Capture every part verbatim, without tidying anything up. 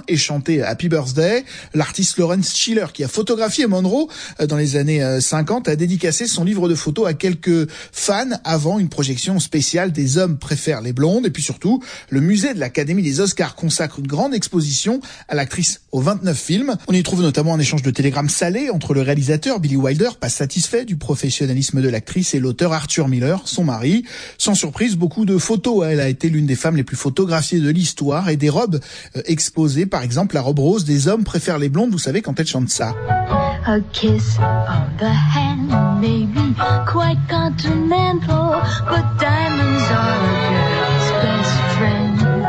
et chanté Happy Birthday. L'artiste Lawrence Schiller, qui a photographié Monroe dans les années cinquante, a dédicacé son livre de photos à quelques fans avant une projection spéciale des hommes préfèrent les blondes. Et puis surtout, le musée de l'Académie des Oscars consacre une grande exposition à l'actrice aux vingt-neuf films. On y trouve notamment un échange de télégrammes salés entre le réalisateur Billy Wilder, pas satisfait du professionnalisme de l'actrice, et l'auteur Arthur Miller, son mari. Sans surprise, beaucoup de photos. Elle a été l'une des femmes les plus photographiées de l'histoire, et des robes euh, exposées. Par exemple, la robe rose des hommes préfèrent les blondes. Vous savez, quand elle chante ça. A kiss on the hand may be quite continental, but diamonds are a girl's best friend.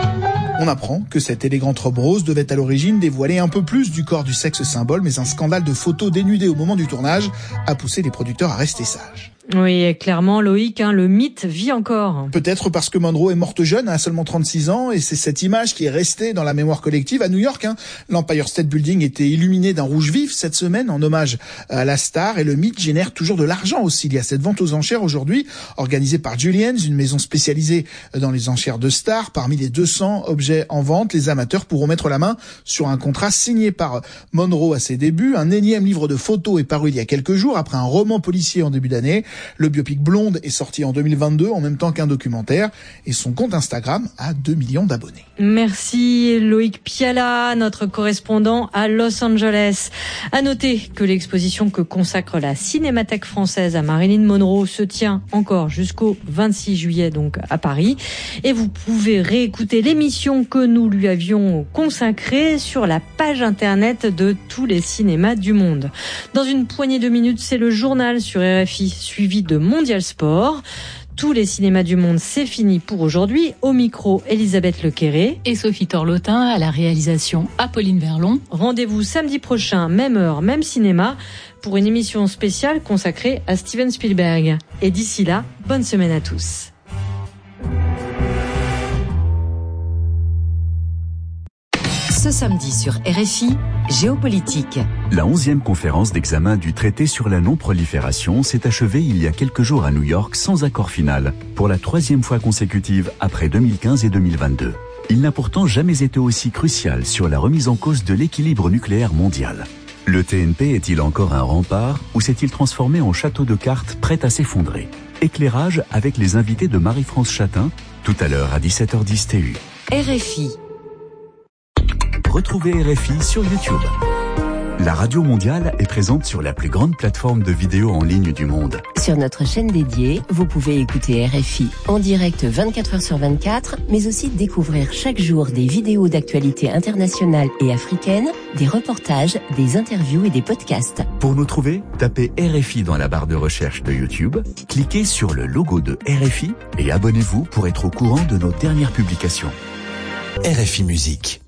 On apprend que cette élégante robe rose devait à l'origine dévoiler un peu plus du corps du sexe symbole, mais un scandale de photos dénudées au moment du tournage a poussé les producteurs à rester sages. Oui, clairement, Loïc, hein, le mythe vit encore. Peut-être parce que Monroe est morte jeune, à seulement trente-six ans, et c'est cette image qui est restée dans la mémoire collective. À New York, hein, l'Empire State Building était illuminé d'un rouge vif cette semaine en hommage à la star, et le mythe génère toujours de l'argent aussi. Il y a cette vente aux enchères aujourd'hui, organisée par Julien's, une maison spécialisée dans les enchères de stars. Parmi les deux cents objets en vente, les amateurs pourront mettre la main sur un contrat signé par Monroe à ses débuts. Un énième livre de photos est paru il y a quelques jours, après un roman policier en début d'année. Le biopic Blonde est sorti en deux mille vingt-deux en même temps qu'un documentaire, et son compte Instagram a deux millions d'abonnés. Merci Loïc Piala, notre correspondant à Los Angeles. À noter que l'exposition que consacre la Cinémathèque française à Marilyn Monroe se tient encore jusqu'au vingt-six juillet, donc à Paris. Et vous pouvez réécouter l'émission que nous lui avions consacrée sur la page internet de tous les cinémas du monde. Dans une poignée de minutes, c'est le journal sur R F I, suivi de Mondial Sport. Tous les cinémas du monde, c'est fini pour aujourd'hui. Au micro, Elisabeth Lequéré et Sophie Torlotin, à la réalisation Apolline Verlon. Rendez-vous samedi prochain, même heure, même cinéma, pour une émission spéciale consacrée à Steven Spielberg. Et d'ici là, bonne semaine à tous. Ce samedi sur R F I, Géopolitique. La onzième conférence d'examen du traité sur la non-prolifération s'est achevée il y a quelques jours à New York sans accord final, pour la troisième fois consécutive après deux mille quinze et deux mille vingt-deux. Il n'a pourtant jamais été aussi crucial sur la remise en cause de l'équilibre nucléaire mondial. Le T N P est-il encore un rempart ou s'est-il transformé en château de cartes prêt à s'effondrer? Éclairage avec les invités de Marie-France Chatin, tout à l'heure à dix-sept heures dix T U. R F I. Retrouvez R F I sur YouTube. La Radio Mondiale est présente sur la plus grande plateforme de vidéos en ligne du monde. Sur notre chaîne dédiée, vous pouvez écouter R F I en direct vingt-quatre heures sur vingt-quatre, mais aussi découvrir chaque jour des vidéos d'actualité internationale et africaine, des reportages, des interviews et des podcasts. Pour nous trouver, tapez R F I dans la barre de recherche de YouTube, cliquez sur le logo de R F I et abonnez-vous pour être au courant de nos dernières publications. R F I Musique.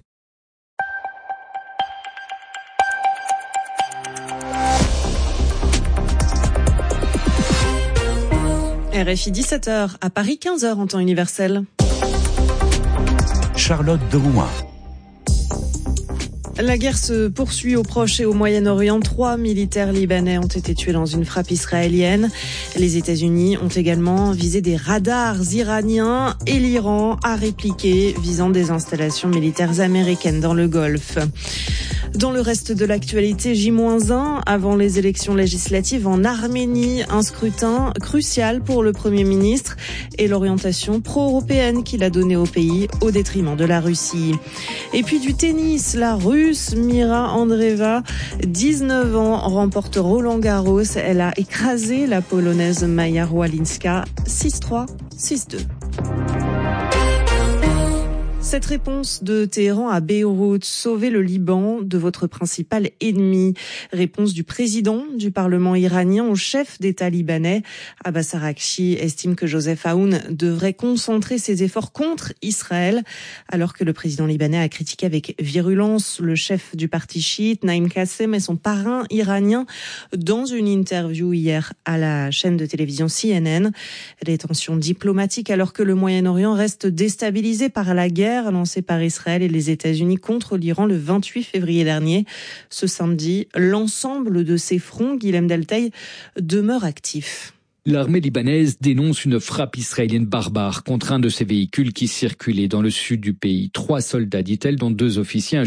R F I dix-sept heures, à Paris quinze heures en temps universel. Charlotte de Rouen. La guerre se poursuit au Proche et au Moyen-Orient. Trois militaires libanais ont été tués dans une frappe israélienne. Les États-Unis ont également visé des radars iraniens et l'Iran a répliqué, visant des installations militaires américaines dans le Golfe. Dans le reste de l'actualité, J un, avant les élections législatives en Arménie, un scrutin crucial pour le Premier ministre et l'orientation pro-européenne qu'il a donnée au pays au détriment de la Russie. Et puis du tennis, la Russe Mira Andreeva, dix-neuf ans, remporte Roland Garros. Elle a écrasé la Polonaise Maja Walinska six trois, six deux. Cette réponse de Téhéran à Beyrouth, sauver le Liban de votre principal ennemi. Réponse du président du Parlement iranien au chef d'État libanais. Abbas Araghchi estime que Joseph Aoun devrait concentrer ses efforts contre Israël, alors que le président libanais a critiqué avec virulence le chef du parti chiite, Naïm Qassem, et son parrain iranien dans une interview hier à la chaîne de télévision C N N. Les tensions diplomatiques alors que le Moyen-Orient reste déstabilisé par la guerre lancée par Israël et les États-Unis contre l'Iran le vingt-huit février dernier. Ce samedi, l'ensemble de ces fronts, Guilhem Delteil, demeure actif. L'armée libanaise dénonce une frappe israélienne barbare contre un de ses véhicules qui circulait dans le sud du pays. Trois soldats, dit-elle, dont deux officiers,